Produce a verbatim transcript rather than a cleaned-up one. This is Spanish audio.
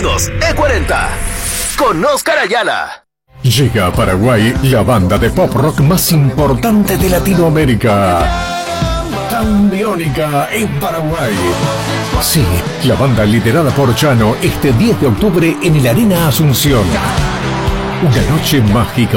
Sonidos E cuarenta con Oscar Ayala. Llega a Paraguay la banda de pop rock más importante de Latinoamérica. Tambiónica en Paraguay. Sí, la banda liderada por Chano este diez de octubre en el Arena Asunción. Una noche mágica